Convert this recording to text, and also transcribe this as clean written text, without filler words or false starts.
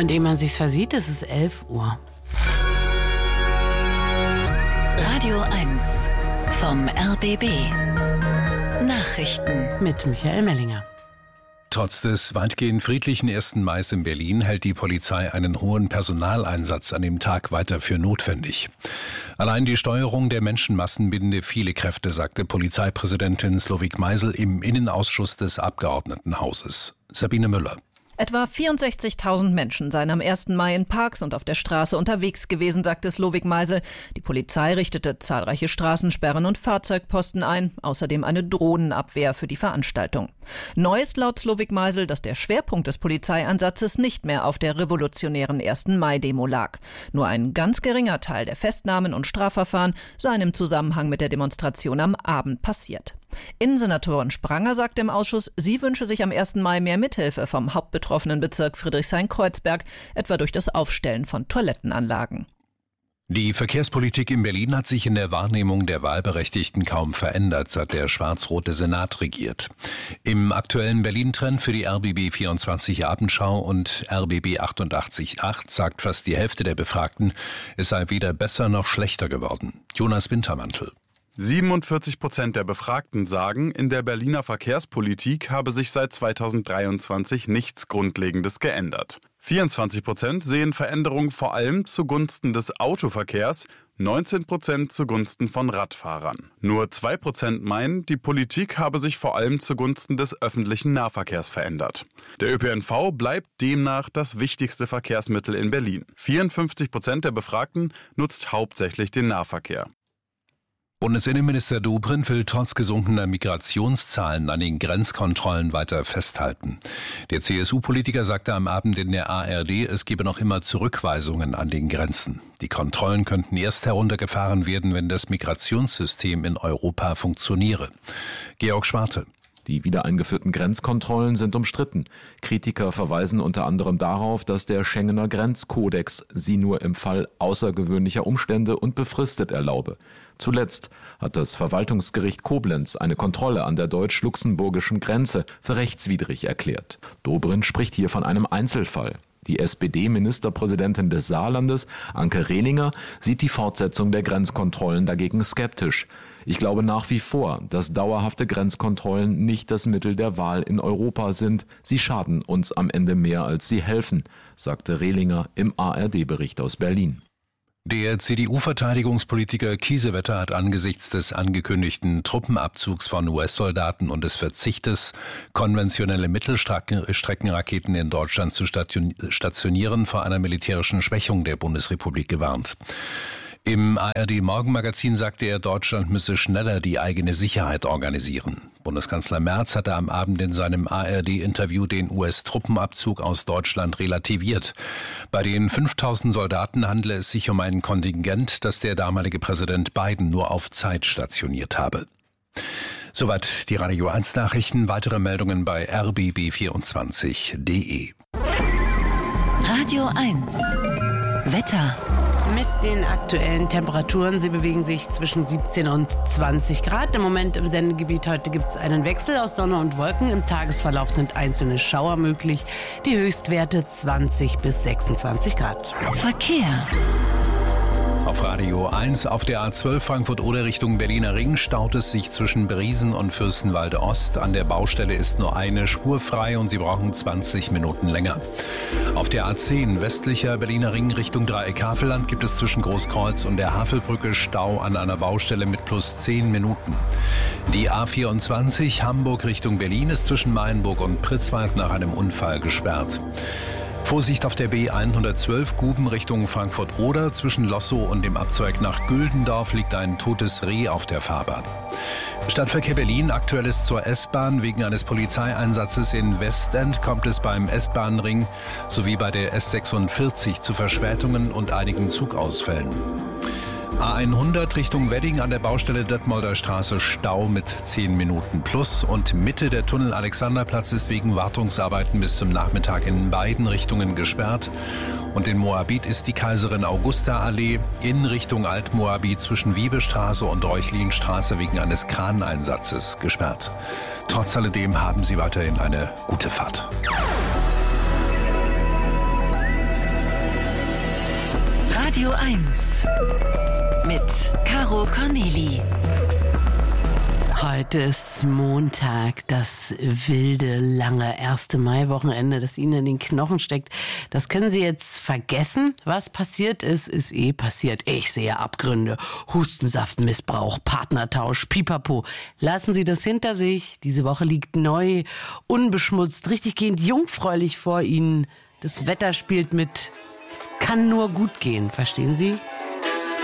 Und ehe man sich's versieht, es ist 11 Uhr. Radio 1 vom RBB. Nachrichten Mit Michael Mellinger. Trotz des weitgehend friedlichen 1. Mai in Berlin hält die Polizei einen hohen Personaleinsatz an dem Tag weiter für notwendig. Allein die Steuerung der Menschenmassen binde viele Kräfte, sagte Polizeipräsidentin Slowik Meisel im Innenausschuss des Abgeordnetenhauses. Sabine Müller. Etwa 64.000 Menschen seien am 1. Mai in Parks und auf der Straße unterwegs gewesen, sagte Slowik Meisel. Die Polizei richtete zahlreiche Straßensperren und Fahrzeugposten ein, außerdem eine Drohnenabwehr für die Veranstaltung. Neu ist laut Slowik Meisel, dass der Schwerpunkt des Polizeieinsatzes nicht mehr auf der revolutionären 1. Mai-Demo lag. Nur ein ganz geringer Teil der Festnahmen und Strafverfahren seien im Zusammenhang mit der Demonstration am Abend passiert. Innensenatorin Spranger sagte im Ausschuss, sie wünsche sich am 1. Mai mehr Mithilfe vom hauptbetroffenen Bezirk Friedrichshain-Kreuzberg, etwa durch das Aufstellen von Toilettenanlagen. Die Verkehrspolitik in Berlin hat sich in der Wahrnehmung der Wahlberechtigten kaum verändert, seit der schwarz-rote Senat regiert. Im aktuellen Berlin-Trend für die RBB 24 Abendschau und RBB 88.8 sagt fast die Hälfte der Befragten, es sei weder besser noch schlechter geworden. Jonas Wintermantel. 47% der Befragten sagen, in der Berliner Verkehrspolitik habe sich seit 2023 nichts Grundlegendes geändert. 24% sehen Veränderungen vor allem zugunsten des Autoverkehrs, 19% zugunsten von Radfahrern. Nur 2% meinen, die Politik habe sich vor allem zugunsten des öffentlichen Nahverkehrs verändert. Der ÖPNV bleibt demnach das wichtigste Verkehrsmittel in Berlin. 54% der Befragten nutzt hauptsächlich den Nahverkehr. Bundesinnenminister Dobrindt will trotz gesunkener Migrationszahlen an den Grenzkontrollen weiter festhalten. Der CSU-Politiker sagte am Abend in der ARD, es gebe noch immer Zurückweisungen an den Grenzen. Die Kontrollen könnten erst heruntergefahren werden, wenn das Migrationssystem in Europa funktioniere. Georg Schwarte. Die wieder eingeführten Grenzkontrollen sind umstritten. Kritiker verweisen unter anderem darauf, dass der Schengener Grenzkodex sie nur im Fall außergewöhnlicher Umstände und befristet erlaube. Zuletzt hat das Verwaltungsgericht Koblenz eine Kontrolle an der deutsch-luxemburgischen Grenze für rechtswidrig erklärt. Dobrindt spricht hier von einem Einzelfall. Die SPD-Ministerpräsidentin des Saarlandes, Anke Rehlinger, sieht die Fortsetzung der Grenzkontrollen dagegen skeptisch. Ich glaube nach wie vor, dass dauerhafte Grenzkontrollen nicht das Mittel der Wahl in Europa sind. Sie schaden uns am Ende mehr, als sie helfen, sagte Rehlinger im ARD-Bericht aus Berlin. Der CDU-Verteidigungspolitiker Kiesewetter hat angesichts des angekündigten Truppenabzugs von US-Soldaten und des Verzichtes, konventionelle Mittelstreckenraketen in Deutschland zu stationieren, vor einer militärischen Schwächung der Bundesrepublik gewarnt. Im ARD-Morgenmagazin sagte er, Deutschland müsse schneller die eigene Sicherheit organisieren. Bundeskanzler Merz hatte am Abend in seinem ARD-Interview den US-Truppenabzug aus Deutschland relativiert. Bei den 5000 Soldaten handele es sich um ein Kontingent, das der damalige Präsident Biden nur auf Zeit stationiert habe. Soweit die Radio 1 Nachrichten. Weitere Meldungen bei rbb24.de. Radio 1 Wetter. Mit den aktuellen Temperaturen, sie bewegen sich zwischen 17 und 20 Grad. Im Moment im Sendegebiet heute gibt es einen Wechsel aus Sonne und Wolken. Im Tagesverlauf sind einzelne Schauer möglich. Die Höchstwerte 20 bis 26 Grad. Verkehr. Auf Radio 1 auf der A12 Frankfurt-Oder Richtung Berliner Ring staut es sich zwischen Briesen und Fürstenwalde Ost. An der Baustelle ist nur eine Spur frei und Sie brauchen 20 Minuten länger. Auf der A10 westlicher Berliner Ring Richtung Dreieck Havelland gibt es zwischen Großkreuz und der Havelbrücke Stau an einer Baustelle mit plus 10 Minuten. Die A24 Hamburg Richtung Berlin ist zwischen Mayenburg und Pritzwalk nach einem Unfall gesperrt. Vorsicht auf der B112 Guben Richtung Frankfurt-Oder. Zwischen Lossow und dem Abzweig nach Güldendorf liegt ein totes Reh auf der Fahrbahn. Stadtverkehr Berlin, Aktuelles zur S-Bahn. Wegen eines Polizeieinsatzes in Westend kommt es beim S-Bahn-Ring sowie bei der S46 zu Verspätungen und einigen Zugausfällen. A100 Richtung Wedding an der Baustelle Detmolder Straße Stau mit 10 Minuten plus und Mitte der Tunnel Alexanderplatz ist wegen Wartungsarbeiten bis zum Nachmittag in beiden Richtungen gesperrt. Und in Moabit ist die Kaiserin Augusta Allee in Richtung Altmoabit zwischen Wiebestraße und Reuchlinstraße wegen eines Kraneinsatzes gesperrt. Trotz alledem haben Sie weiterhin eine gute Fahrt. Radio 1 mit Caro Corneli. Heute ist Montag, das wilde, lange 1. Mai-Wochenende, das Ihnen in den Knochen steckt. Das können Sie jetzt vergessen. Was passiert ist, ist passiert. Ich sehe Abgründe, Hustensaftmissbrauch, Partnertausch, Pipapo. Lassen Sie das hinter sich. Diese Woche liegt neu, unbeschmutzt, richtiggehend jungfräulich vor Ihnen. Das Wetter spielt mit. Es kann nur gut gehen, verstehen Sie?